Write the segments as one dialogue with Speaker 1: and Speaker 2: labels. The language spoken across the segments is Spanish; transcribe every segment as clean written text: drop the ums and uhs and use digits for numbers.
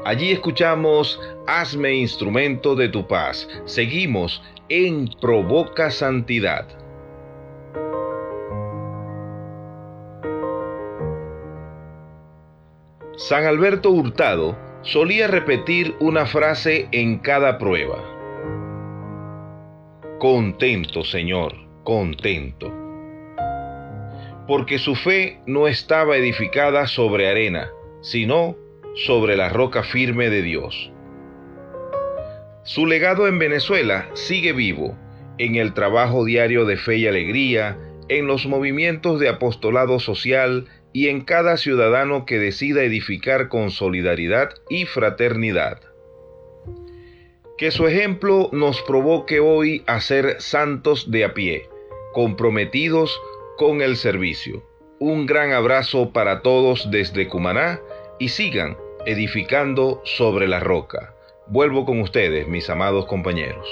Speaker 1: Allí escuchamos Hazme instrumento de tu paz. Seguimos en Provoca Santidad. San Alberto Hurtado solía repetir una frase en cada prueba. Contento, Señor, contento. Porque su fe no estaba edificada sobre arena, sino sobre la roca firme de Dios. Su legado en Venezuela sigue vivo, en el trabajo diario de fe y alegría, en los movimientos de apostolado social y en cada ciudadano que decida edificar con solidaridad y fraternidad. Que su ejemplo nos provoque hoy a ser santos de a pie, comprometidos con el servicio. Un gran abrazo para todos desde Cumaná y sigan edificando sobre la roca. Vuelvo con ustedes, mis amados compañeros.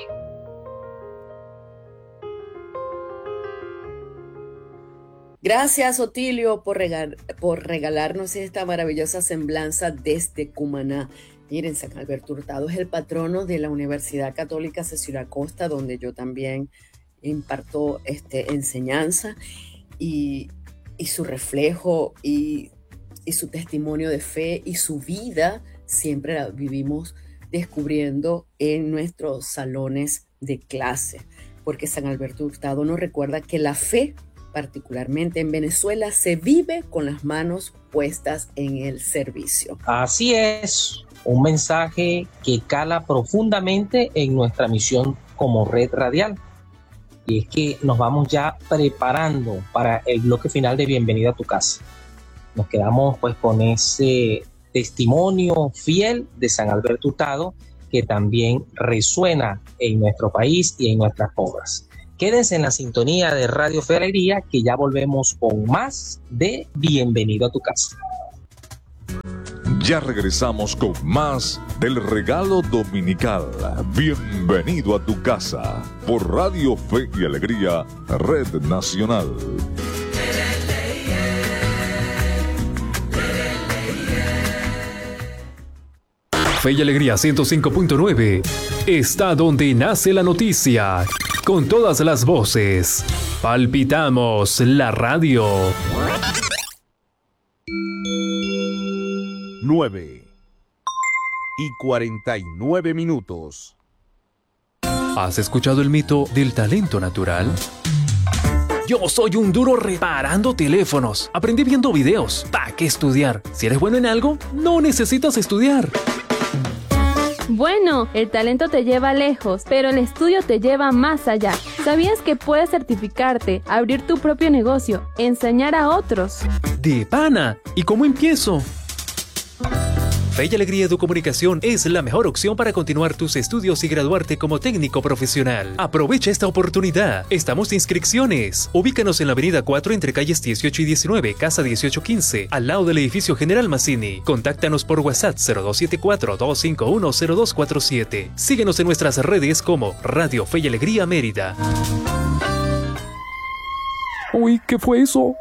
Speaker 2: Gracias, Otilio, por regalarnos esta maravillosa semblanza desde Cumaná. Miren, San Alberto Hurtado es el patrono de la Universidad Católica Cecilio Acosta, donde yo también imparto enseñanza, y su reflejo y su testimonio de fe y su vida siempre la vivimos descubriendo en nuestros salones de clase, porque San Alberto Hurtado nos recuerda que la fe, particularmente en Venezuela, se vive con las manos puestas en el servicio.
Speaker 3: Así es, un mensaje que cala profundamente en nuestra misión como red radial. Y es que nos vamos ya preparando para el bloque final de Bienvenido a tu casa. Nos quedamos pues con ese testimonio fiel de San Alberto Hurtado que también resuena en nuestro país y en nuestras obras. Quédense en la sintonía de Radio Fe y Alegría, que ya volvemos con más de Bienvenido a tu casa.
Speaker 4: Ya regresamos con más del regalo dominical. Bienvenido a tu casa por Radio Fe y Alegría, Red Nacional.
Speaker 5: Fe y Alegría 105.9 está donde nace la noticia, con todas las voces. Palpitamos la radio.
Speaker 6: 9:49.
Speaker 5: ¿Has escuchado el mito del talento natural? Yo soy un duro reparando teléfonos. Aprendí viendo videos. ¿Para qué estudiar? Si eres bueno en algo, no necesitas estudiar.
Speaker 7: Bueno, el talento te lleva lejos, pero el estudio te lleva más allá. ¿Sabías que puedes certificarte, abrir tu propio negocio, enseñar a otros?
Speaker 5: ¡De pana! ¿Y cómo empiezo? Fe y Alegría Educomunicación es la mejor opción para continuar tus estudios y graduarte como técnico profesional. Aprovecha esta oportunidad. Estamos de inscripciones. Ubícanos en la avenida 4 entre calles 18 y 19, casa 1815, al lado del edificio General Mazzini. Contáctanos por WhatsApp 0274-251-0247. Síguenos en nuestras redes como Radio Fe y Alegría Mérida.
Speaker 8: Uy, ¿qué fue eso?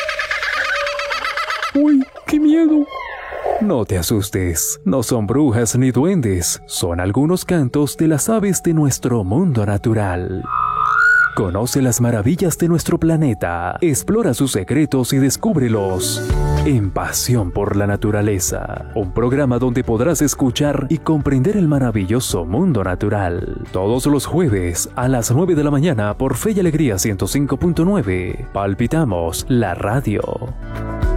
Speaker 8: Uy, qué miedo.
Speaker 5: No te asustes, no son brujas ni duendes, son algunos cantos de las aves de nuestro mundo natural. Conoce las maravillas de nuestro planeta, explora sus secretos y descúbrelos en Pasión por la Naturaleza, un programa donde podrás escuchar y comprender el maravilloso mundo natural. Todos los jueves a las 9 de la mañana por Fe y Alegría 105.9. Palpitamos la radio.